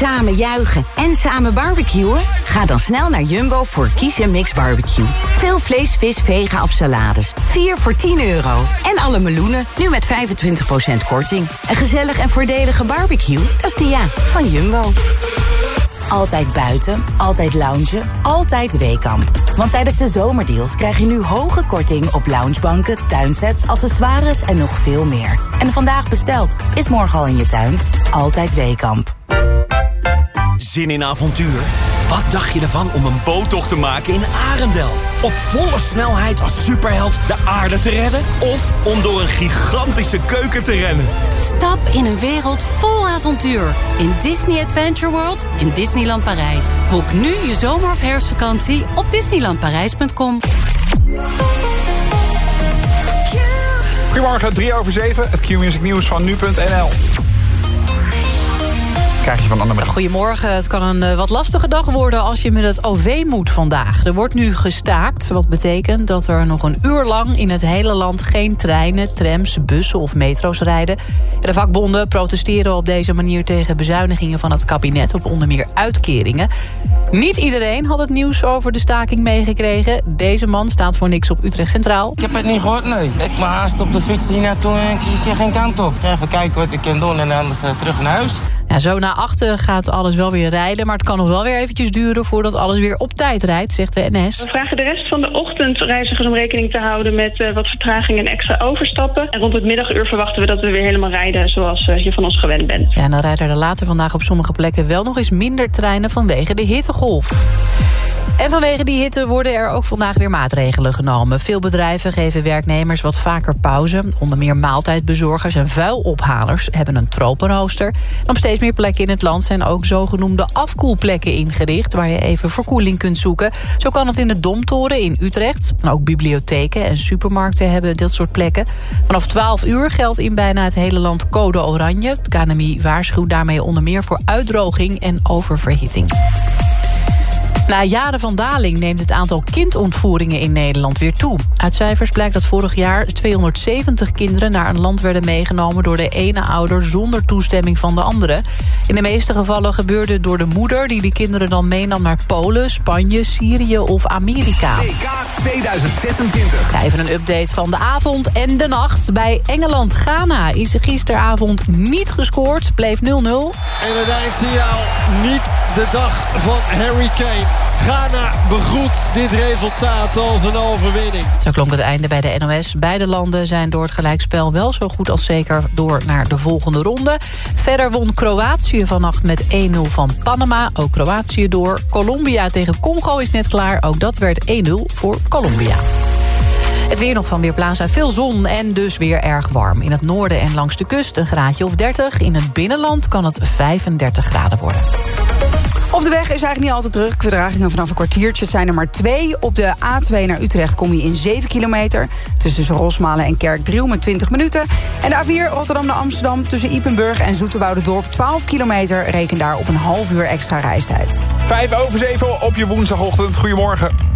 samen juichen en samen barbecuen? Ga dan snel naar Jumbo voor Kies & Mix Barbecue. Veel vlees, vis, vega of salades. 4 voor €10. En alle meloenen, nu met 25% korting. Een gezellig en voordelige barbecue, dat is de ja van Jumbo. Altijd buiten, altijd loungen, altijd Weekamp. Want tijdens de zomerdeals krijg je nu hoge korting op loungebanken, tuinsets, accessoires en nog veel meer. En vandaag besteld, is morgen al in je tuin. Altijd Weekamp. Zin in avontuur? Wat dacht je ervan om een boottocht te maken in Arendel? Op volle snelheid als superheld de aarde te redden? Of om door een gigantische keuken te rennen? Stap in een wereld vol avontuur. In Disney Adventure World in Disneyland Parijs. Boek nu je zomer- of herfstvakantie op disneylandparijs.com. Goedemorgen, 7:03. Het Q-Music nieuws van nu.nl. Krijg je van Annemarie. Goedemorgen. Het kan een wat lastige dag worden als je met het OV moet vandaag. Er wordt nu gestaakt, wat betekent dat er nog een uur lang in het hele land geen treinen, trams, bussen of metro's rijden. De vakbonden protesteren op deze manier tegen bezuinigingen van het kabinet op onder meer uitkeringen. Niet iedereen had het nieuws over de staking meegekregen. Deze man staat voor niks op Utrecht Centraal. Ik heb het niet gehoord, nee. Ik me haast op de fiets hier naartoe en ik keer geen kant op. Ik ga even kijken wat ik kan doen en anders terug naar huis. Ja, zo na 8 gaat alles wel weer rijden, maar het kan nog wel weer eventjes duren voordat alles weer op tijd rijdt, zegt de NS. We vragen de rest van de ochtend reizigers om rekening te houden met wat vertraging en extra overstappen. En rond het middaguur verwachten we dat we weer helemaal rijden zoals je van ons gewend bent. Ja, en dan rijden er later vandaag op sommige plekken wel nog eens minder treinen vanwege de hittegolf. En vanwege die hitte worden er ook vandaag weer maatregelen genomen. Veel bedrijven geven werknemers wat vaker pauze. Onder meer maaltijdbezorgers en vuilophalers hebben een tropenrooster. En op steeds meer plekken in het land zijn ook zogenoemde afkoelplekken ingericht, waar je even verkoeling kunt zoeken. Zo kan het in de Domtoren in Utrecht. En ook bibliotheken en supermarkten hebben dit soort plekken. Vanaf 12 uur geldt in bijna het hele land code oranje. Het KNMI waarschuwt daarmee onder meer voor uitdroging en oververhitting. Na jaren van daling neemt het aantal kindontvoeringen in Nederland weer toe. Uit cijfers blijkt dat vorig jaar 270 kinderen naar een land werden meegenomen door de ene ouder zonder toestemming van de andere. In de meeste gevallen gebeurde het door de moeder die de kinderen dan meenam naar Polen, Spanje, Syrië of Amerika. WK 2026. Ja, even een update van de avond en de nacht. Bij Engeland-Ghana is gisteravond niet gescoord, bleef 0-0. En het eindsignaal niet de dag van Harry Kane. Ghana begroet dit resultaat als een overwinning. Zo klonk het einde bij de NOS. Beide landen zijn door het gelijkspel wel zo goed als zeker door naar de volgende ronde. Verder won Kroatië vannacht met 1-0 van Panama. Ook Kroatië door. Colombia tegen Congo is net klaar. Ook dat werd 1-0 voor Colombia. Het weer nog van Weerplaza. Veel zon en dus weer erg warm. In het noorden en langs de kust een graadje of 30. In het binnenland kan het 35 graden worden. Op de weg is eigenlijk niet altijd druk. Vertragingen vanaf een kwartiertje. Het zijn er maar 2. Op de A2 naar Utrecht kom je in 7 kilometer. Tussen Rosmalen en Kerkdriel met 20 minuten. En de A4 Rotterdam naar Amsterdam tussen Ypenburg en Zoeterwoudendorp 12 kilometer. Reken daar op een half uur extra reistijd. 7:05 op je woensdagochtend. Goedemorgen.